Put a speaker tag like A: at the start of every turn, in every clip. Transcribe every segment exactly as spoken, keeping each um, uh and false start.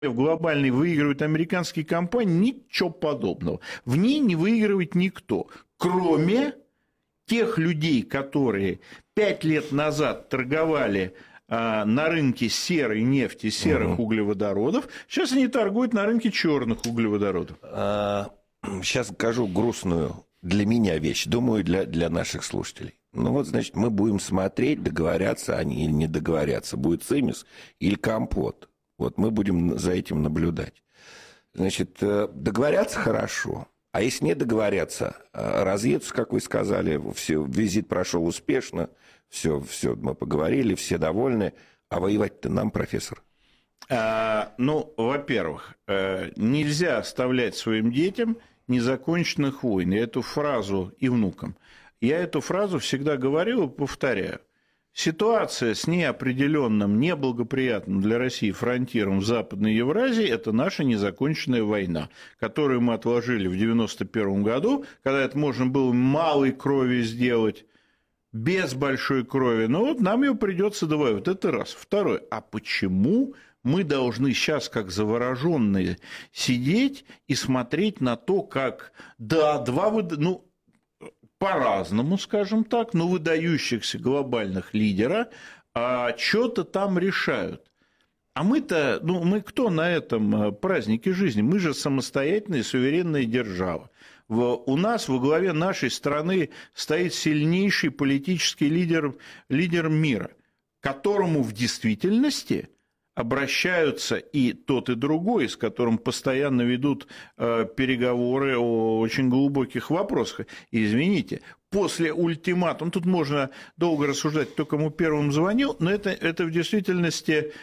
A: в глобальной выигрывают американские компании, ничего подобного. В ней не выигрывает никто, кроме тех людей, которые пять лет назад торговали а, на рынке серой нефти, серых угу. углеводородов. Сейчас они торгуют на рынке черных углеводородов.
B: А, сейчас скажу грустную для меня вещь, думаю, для, для наших слушателей. Ну вот, значит, мы будем смотреть, договорятся они или не договорятся, будет цимис или компот. Вот мы будем за этим наблюдать. Значит, договорятся хорошо, а если не договорятся, разъедутся, как вы сказали, все, визит прошел успешно, все, все мы поговорили, все довольны, а воевать-то нам, профессор?
A: А, ну, во-первых, нельзя оставлять своим детям незаконченных войн. Я эту фразу и внукам. Я эту фразу всегда говорил и повторяю. Ситуация с неопределенным, неблагоприятным для России фронтиром в Западной Евразии – это наша незаконченная война, которую мы отложили в девяносто первом году, когда это можно было малой крови сделать, без большой крови. Но вот нам ее придется довоевать. Это раз. Второе. А почему мы должны сейчас, как завороженные, сидеть и смотреть на то, как, да, два выда... ну, по-разному, скажем так, но выдающихся глобальных лидера а, что-то там решают. А мы-то, ну, мы кто на этом празднике жизни? Мы же самостоятельная суверенная держава. В, у нас во главе нашей страны стоит сильнейший политический лидер, лидер мира, которому в действительности обращаются и тот, и другой, с которым постоянно ведут э, переговоры о очень глубоких вопросах. И, извините, после ультиматума, тут можно долго рассуждать, кто кому первым звонил, но это, это в действительности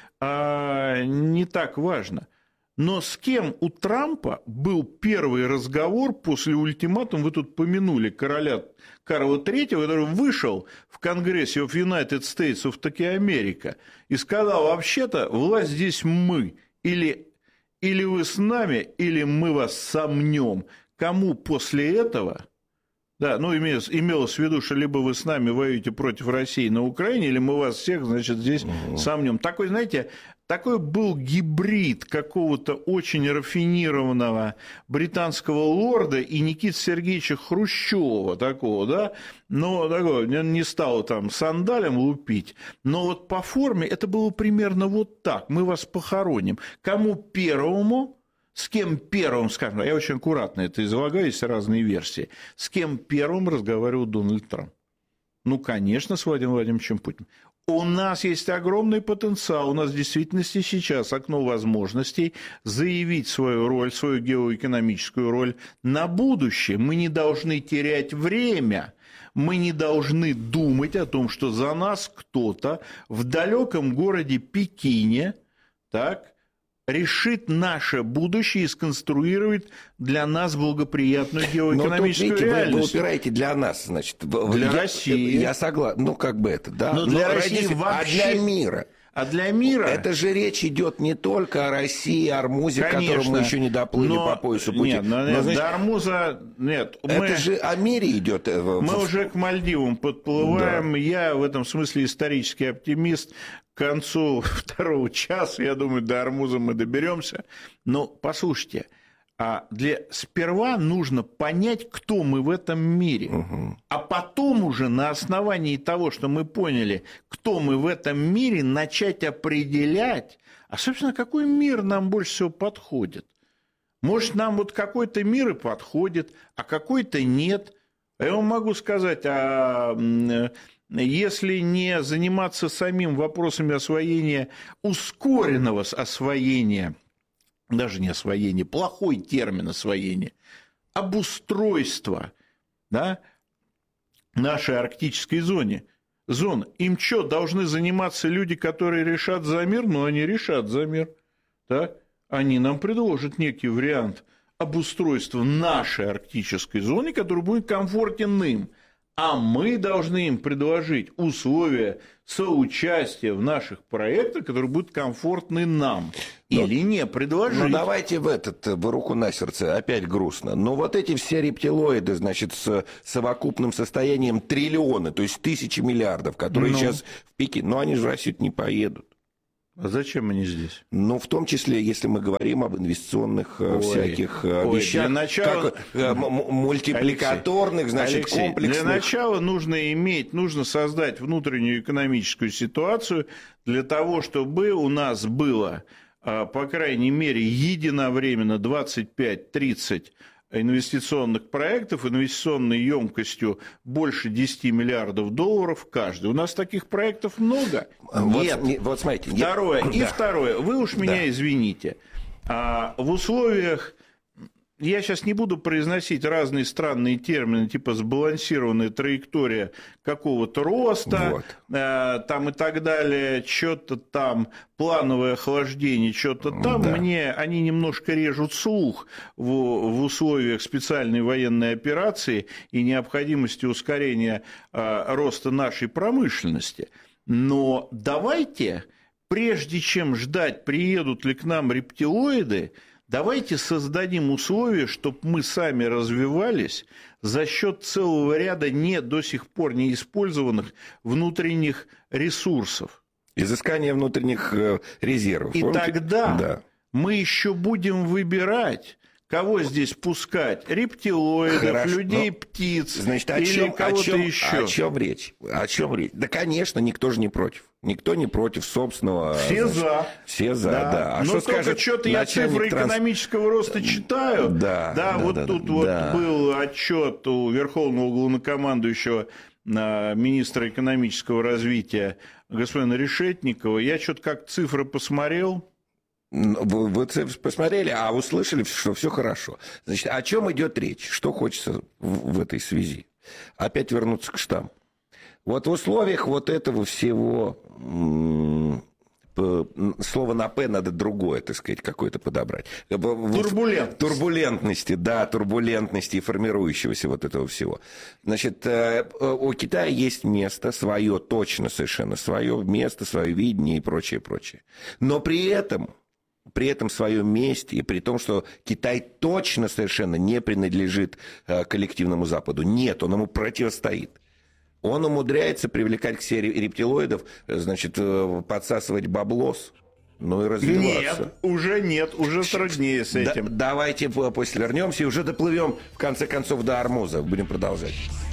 A: э, не так важно. Но с кем у Трампа был первый разговор после ультиматума? Вы тут помянули короля Карла третьего, который вышел в Конгрессе of United States of таки Америка и сказал: вообще-то власть здесь мы, или, или вы с нами, или мы вас сомнем. Кому после этого, да, ну имелось, имелось в виду, что либо вы с нами воюете против России на Украине, или мы вас всех, значит, здесь угу. сомнем. Такой, знаете, такой был гибрид какого-то очень рафинированного британского лорда и Никиты Сергеевича Хрущева такого, да, но такого, не стал там сандалем лупить, но вот по форме это было примерно вот так: мы вас похороним. Кому первому, с кем первым, скажем, я очень аккуратно это излагаю, есть разные версии, с кем первым разговаривал Дональд Трамп? Ну, конечно, с Владимиром Владимировичем Путиным. У нас есть огромный потенциал, у нас в действительности сейчас окно возможностей заявить свою роль, свою геоэкономическую роль на будущее. Мы не должны терять время, мы не должны думать о том, что за нас кто-то в далеком городе Пекине, так, решит наше будущее и сконструирует для нас благоприятную геоэкономическую
B: тут, видите,
A: реальность.
B: Вы, вы упираете для нас, значит.
A: Для
B: я,
A: России.
B: Я согласен. Ну, как бы это, да.
A: Но для
B: Но
A: России
B: ради,
A: вообще...
B: А для мира?
A: А для мира...
B: Это же речь идет не только о России, Ормузе, к которому мы еще не доплыли
A: но...
B: по поясу пути.
A: Нет, но,
B: но, значит,
A: до Армуза нет.
B: Это
A: мы...
B: же о мире идет.
A: Мы уже к Мальдивам подплываем. Да. Я в этом смысле исторический оптимист. К концу второго часа, я думаю, до Армуза мы доберемся. Но послушайте, а для... сперва нужно понять, кто мы в этом мире. Угу. А потом уже на основании того, что мы поняли, кто мы в этом мире, начать определять, а, собственно, какой мир нам больше всего подходит. Может, нам вот какой-то мир и подходит, а какой-то нет. Я вам могу сказать, а... если не заниматься самим вопросами освоения, ускоренного освоения, даже не освоения, плохой термин освоения, обустройства, да, нашей арктической зоны, зон, им что, должны заниматься люди, которые решат за мир? Ну, они решат за мир, да? Они нам предложат некий вариант обустройства нашей арктической зоны, который будет комфортен им. А мы должны им предложить условия соучастия в наших проектах, которые будут комфортны нам. Но, или не предложить.
B: Ну, давайте в этот, в руку на сердце, опять грустно. Но вот эти все рептилоиды, значит, с совокупным состоянием триллионы, то есть тысячи миллиардов, которые ну. сейчас в пике, но они же в Россию не поедут.
A: А зачем они здесь?
B: Ну, в том числе, если мы говорим об инвестиционных ой, всяких ой, вещах,
A: для начала...
B: как мультипликаторных, Алексей, значит,
A: Алексей,
B: комплексных.
A: Для начала нужно иметь, нужно создать внутреннюю экономическую ситуацию для того, чтобы у нас было, по крайней мере, единовременно двадцать пять тридцать инвестиционных проектов, инвестиционной емкостью больше десяти миллиардов долларов каждый. У нас таких проектов много? Нет.
B: Вот, вот смотрите.
A: Второе.
B: Нет.
A: И
B: да.
A: второе. Вы уж меня
B: да.
A: извините. А в условиях... Я сейчас не буду произносить разные странные термины, типа сбалансированная траектория какого-то роста, вот. э, там и так далее, что-то там, плановое охлаждение, что-то там. Да. Мне они немножко режут слух в, в условиях специальной военной операции и необходимости ускорения э, роста нашей промышленности. Но давайте, прежде чем ждать, приедут ли к нам рептилоиды, давайте создадим условия, чтобы мы сами развивались за счет целого ряда не до сих пор не использованных внутренних ресурсов.
B: Изыскание внутренних резервов.
A: И
B: Помните?
A: тогда
B: да.
A: мы еще будем выбирать, кого здесь пускать? Рептилоидов,
B: Хорошо.
A: людей,
B: ну,
A: птиц
B: значит, о
A: или
B: чем,
A: кого-то
B: о чем,
A: еще?
B: О чем речь? О чем речь? Да, конечно, никто же не против. Никто не против собственного...
A: Все
B: значит,
A: за.
B: Все за, да. да.
A: А но что только скажет что-то я цифры транс... экономического роста читаю.
B: Да,
A: да,
B: да
A: вот
B: да,
A: тут
B: да,
A: вот
B: да.
A: был отчет у верховного главнокомандующего министра экономического развития господина Решетникова. Я что-то как цифры посмотрел.
B: Вы, вы посмотрели, а услышали, что все хорошо. Значит, о чем идет речь? Что хочется в, в этой связи? Опять вернуться к штампу. Вот в условиях вот этого всего, слово на «п» надо другое, так сказать, какое-то подобрать.
A: Турбулентность.
B: Турбулентности, да, турбулентности и формирующегося вот этого всего. Значит, у Китая есть место свое, точно совершенно свое место, свое видение и прочее, прочее. Но при этом... При этом в своем месте, и при том, что Китай точно совершенно не принадлежит коллективному Западу. Нет, он ему противостоит. Он умудряется привлекать к себе рептилоидов, значит, подсасывать баблос, ну и развиваться.
A: Нет, уже нет, уже труднее с этим.
B: Да, давайте после вернемся и уже доплывем, в конце концов, до Ормуза. Будем продолжать.